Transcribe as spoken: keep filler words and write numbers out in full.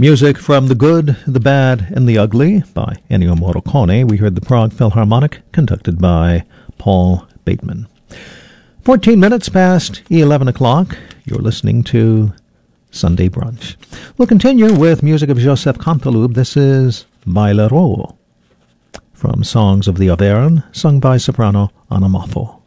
Music from The Good, the Bad, and the Ugly by Ennio Morricone. We heard the Prague Philharmonic, conducted by Paul Bateman. Fourteen minutes past eleven o'clock. You're listening to Sunday Brunch. We'll continue with music of Joseph Canteloube. This is Bailero, from Songs of the Auvergne, sung by soprano Anna Moffo.